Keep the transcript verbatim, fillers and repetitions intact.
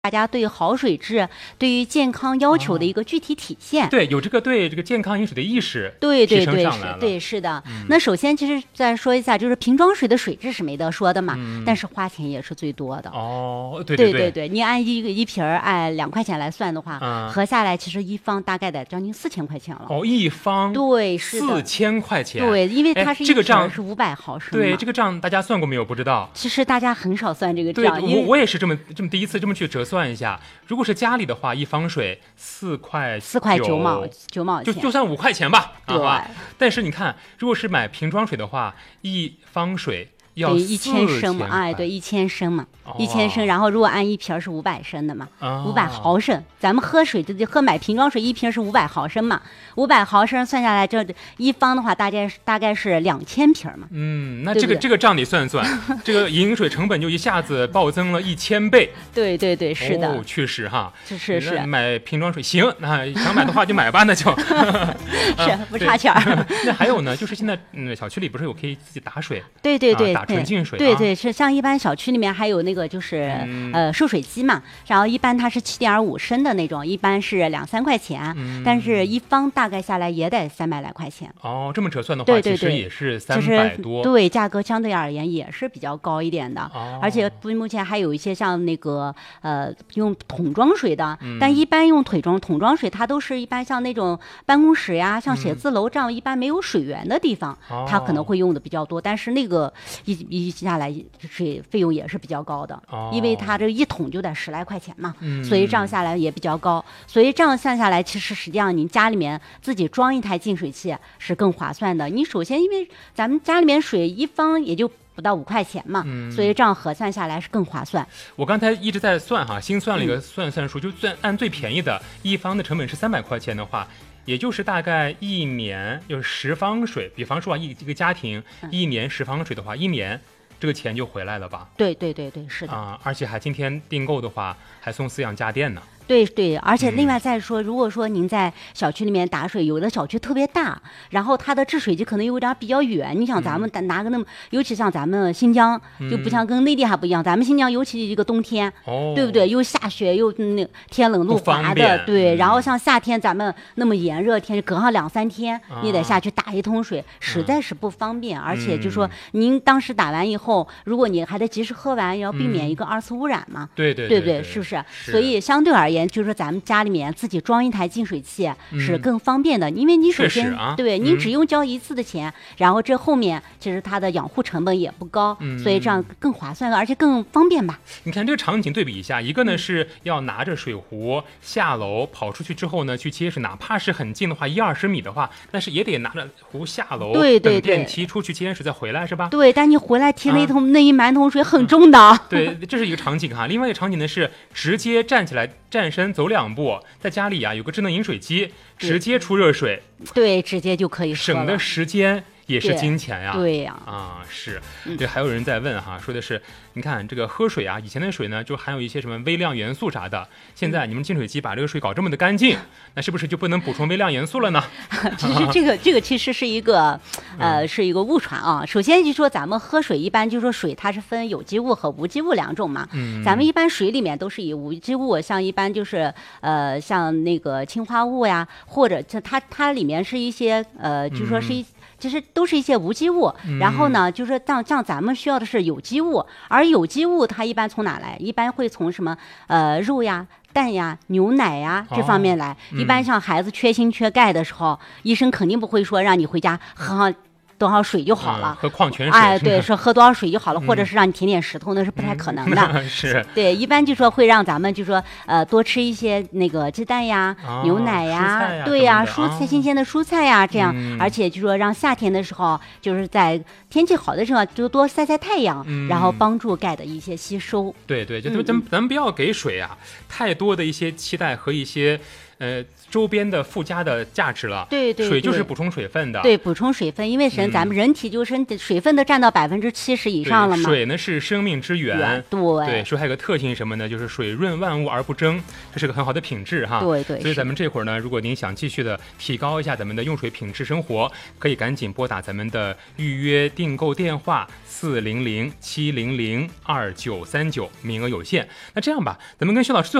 大家对好水质、对于健康要求的一个具体体现。 哦、对，有这个对这个健康饮水的意识， 对对对， 是， 对是的、 嗯。 那首先，其实再说一下，就是瓶装水的水质是没得说的嘛，嗯、但是花钱也是最多的。 哦，对对对, 对对对，你按一个一瓶按两块钱来算的话，嗯、合下来其实一方大概得将近四千块钱了。 哦，一方对是的四千块钱。 对，因为它是一这个账是五百毫升。 对，这个账大家算过没有？不知道。 其实大家很少算这个账， 对，我我也是这么这么第一次这么去折算一下。如果是家里的话，一方水四块四块九毛九毛钱， 就就算五块钱吧， 对吧。但是你看，如果是买瓶装水的话，一方水要一千升嘛，哎，对，一千升嘛，一千升。然后如果按一瓶是五百升的嘛，五百、哦、毫升。咱们喝水就喝买瓶装水，一瓶是五百毫升嘛，五百毫升算下来，这一方的话大概大概是两千瓶嘛。 嗯，那这个对对这个账得算算，这个饮水成本就一下子暴增了一千倍。 对对对，是的， 哦，确实哈， 是是是。 买瓶装水行，那想买的话就买吧，那就是不差钱儿。 那还有呢，就是现在嗯小区里不是有可以自己打水？ 对对对， 啊、打纯净水、啊。 对对，是像一般小区里面还有那个就是、嗯、呃售水机嘛，然后一般它是七点五升的那种，一般是两三块钱、嗯，但是一方大概下来也得三百来块钱。 哦，这么折算的话， 对对对， 其实也是三百多。 对，价格相对而言也是比较高一点的， 哦、 而且目前还有一些像那个呃用桶装水的、嗯，但一般用桶装桶装水，它都是一般像那种办公室呀、像写字楼这样、嗯、一般没有水源的地方， 哦、 它可能会用的比较多，但是那个一一下来水费用也是比较高的， 哦、 因为它这一桶就得十来块钱嘛、 嗯， 所以这样下来也比较高，所以这样算下来，其实实际上您家里面自己装一台净水器是更划算的。你首先因为咱们家里面水一方也就不到五块钱嘛、嗯，所以这样核算下来是更划算。 我刚才一直在算哈，新算了一个算算数，嗯、就算按最便宜的一方的成本是三百块钱的话，也就是大概一年就是十方水，比方说啊一一个家庭、嗯、一年十方水的话，一年这个钱就回来了吧？ 对对对对，是的啊、呃，而且还今天订购的话还送四样家电呢。 对对，而且另外再说、嗯，如果说您在小区里面打水，有的小区特别大，然后它的制水机可能有点比较远。你想咱们拿个那么，嗯、尤其像咱们新疆，就不像跟内地还不一样。嗯、咱们新疆尤其一个冬天， 哦、 对不对？又下雪又那天冷路滑的，对。然后像夏天咱们那么炎热天，隔上两三天、啊、你得下去打一桶水，实在是不方便。嗯、而且就说您当时打完以后，如果你还得及时喝完，要避免一个二次污染嘛。 嗯、对对对对， 对，是不是？ 是。 所以相对而言。就是说，咱们家里面自己装一台净水器是更方便的，嗯、因为你首先、 啊、 对，你只用交一次的钱，嗯、然后这后面其实它的养护成本也不高， 嗯、 所以这样更划算，而且更方便吧。 你看这个场景对比一下，一个呢是要拿着水壶下楼跑出去之后呢去接水，哪怕是很近的话，一二十米的话，但是也得拿着壶下楼， 对对对， 等电梯出去接水再回来，是吧？ 对，但你回来提那桶、啊、那一满桶水很重的。嗯、 对，这是一个场景哈。另外一个场景呢是直接站起来。站身走两步，在家里啊有个智能饮水机，直接出热水， 对，直接就可以省的时间也是金钱呀。 对呀， 啊是，对，还有人在问哈，说的是，你看这个喝水啊，以前的水呢就含有一些什么微量元素啥的，现在你们净水机把这个水搞这么的干净，那是不是就不能补充微量元素了呢？ 其实这个这个其实是一个呃是一个误传啊。首先就说咱们喝水一般就说水它是分有机物和无机物两种嘛， 嗯， 咱们一般水里面都是以无机物，像一般就是呃像那个氰化物呀，或者它它里面是一些呃就说是一。嗯其实都是一些无机物，然后呢，就是像像咱们需要的是有机物，而有机物它一般从哪来？一般会从什么呃肉呀、蛋呀、牛奶呀这方面来。 哦嗯、 一般像孩子缺锌缺钙的时候，医生肯定不会说让你回家喝上多少水就好了， 嗯、喝矿泉水， 哎，对，说喝多少水就好了，嗯、或者是让你舔舔石头，那是不太可能的。 嗯、是， 对，一般就说会让咱们就说呃多吃一些那个鸡蛋呀、 哦、 牛奶呀， 呀对呀， 蔬蔬菜、新鲜的蔬菜呀，这样， 嗯、 而且就说让夏天的时候，就是在天气好的时候就多晒晒太阳， 嗯、 然后帮助钙的一些吸收。 对对，就咱咱们不要给水啊太多的一些期待和一些。 呃周边的附加的价值了。 对对对， 水就是补充水分的。 对，补充水分，因为神、嗯、咱们人体就是水分都占到百分之七十以上了嘛。 水呢是生命之源。 对对，水还有个特性什么呢？就是水润万物而不争，这是个很好的品质哈。 对对。 所以咱们这会儿呢，如果您想继续的提高一下咱们的用水品质生活，可以赶紧拨打咱们的预约订购电话四零零七零零二九三九，名额有限。那这样吧，咱们跟薛老师最